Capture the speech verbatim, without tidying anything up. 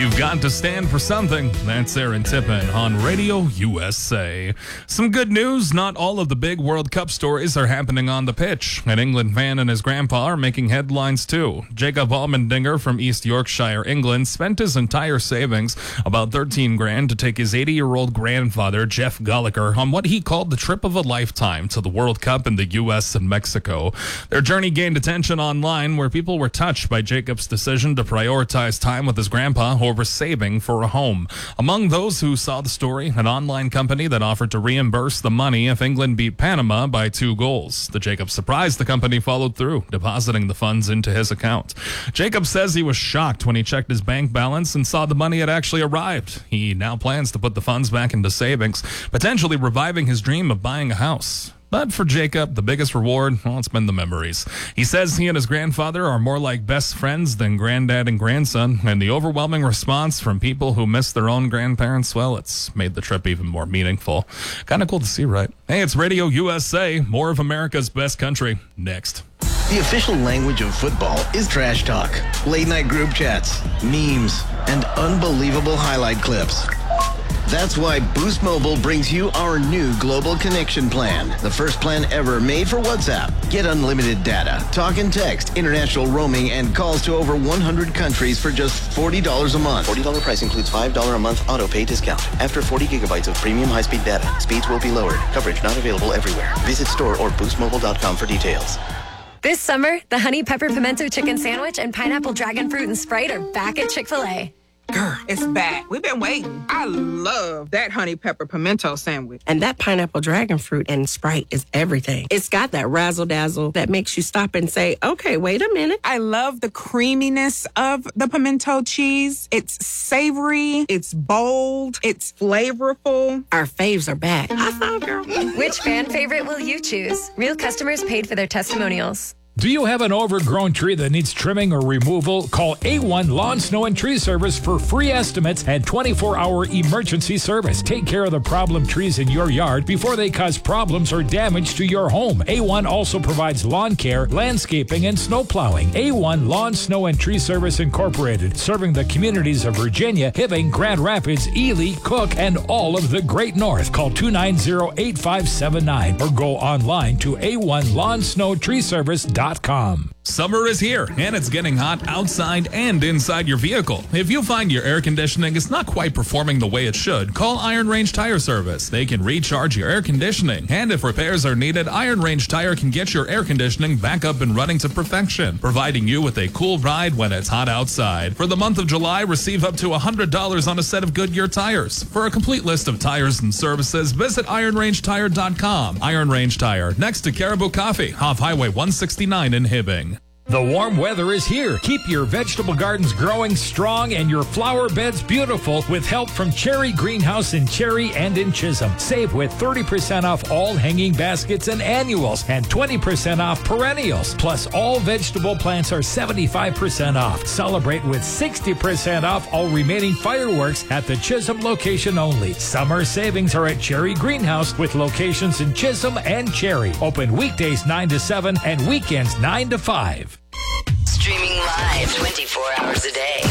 You've got to stand for something. That's Aaron Tippin on Radio U S A. Some good news. Not all of the big World Cup stories are happening on the pitch. An England fan and his grandpa are making headlines too. Jacob Allmendinger from East Yorkshire, England, spent his entire savings, about thirteen grand, to take his eighty-year-old grandfather, Jeff Gallagher, on what he called the trip of a lifetime to the World Cup in the U S and Mexico. Their journey gained attention online, where people were touched by Jacob's decision to prioritize time with his grandpa over saving for a home. Among those who saw the story, an online company that offered to reimburse the money if England beat Panama by two goals. The Jacob surprised the company followed through, depositing the funds into his account. Jacob says he was shocked when he checked his bank balance and saw the money had actually arrived. He now plans to put the funds back into savings, potentially reviving his dream of buying a house. But for Jacob, the biggest reward, well, it's been the memories. He says he and his grandfather are more like best friends than granddad and grandson, and the overwhelming response from people who miss their own grandparents, well, it's made the trip even more meaningful. Kind of cool to see, right? Hey, it's Radio U S A, more of America's best country, next. The official language of football is trash talk, late-night group chats, memes, and unbelievable highlight clips. That's why Boost Mobile brings you our new Global Connection Plan, the first plan ever made for WhatsApp. Get unlimited data, talk and text, international roaming, and calls to over one hundred countries for just forty dollars a month. forty dollars price includes five dollars a month auto pay discount. After forty gigabytes of premium high-speed data, speeds will be lowered. Coverage not available everywhere. Visit store or boost mobile dot com for details. This summer, the Honey Pepper Pimento Chicken Sandwich and Pineapple Dragon Fruit and Sprite are back at Chick-fil-A. Girl, it's back. We've been waiting. I love that honey pepper pimento sandwich. And that pineapple dragon fruit and Sprite is everything. It's got that razzle dazzle that makes you stop and say, okay, wait a minute. I love the creaminess of the pimento cheese. It's savory. It's bold. It's flavorful. Our faves are back. I thought, girl. Which fan favorite will you choose? Real customers paid for their testimonials. Do you have an overgrown tree that needs trimming or removal? Call A one Lawn, Snow, and Tree Service for free estimates and twenty-four hour emergency service. Take care of the problem trees in your yard before they cause problems or damage to your home. A one also provides lawn care, landscaping, and snow plowing. A one Lawn, Snow, and Tree Service Incorporated, serving the communities of Virginia, Hibbing, Grand Rapids, Ely, Cook, and all of the Great North. Call two nine zero, eight five seven nine or go online to A one Lawn, Snow, Tree Service dot com. Summer is here, and it's getting hot outside and inside your vehicle. If you find your air conditioning is not quite performing the way it should, call Iron Range Tire Service. They can recharge your air conditioning, and if repairs are needed, Iron Range Tire can get your air conditioning back up and running to perfection, providing you with a cool ride when it's hot outside. For the month of July, receive up to one hundred dollars on a set of Goodyear tires. For a complete list of tires and services, visit iron range tire dot com. Iron Range Tire, next to Caribou Coffee, off Highway one sixty-nine in Hibbing. The warm weather is here. Keep your vegetable gardens growing strong and your flower beds beautiful with help from Cherry Greenhouse in Cherry and in Chisholm. Save with thirty percent off all hanging baskets and annuals and twenty percent off perennials. Plus, all vegetable plants are seventy-five percent off. Celebrate with sixty percent off all remaining fireworks at the Chisholm location only. Summer savings are at Cherry Greenhouse with locations in Chisholm and Cherry. Open weekdays nine to seven and weekends nine to five. Streaming live twenty-four hours a day.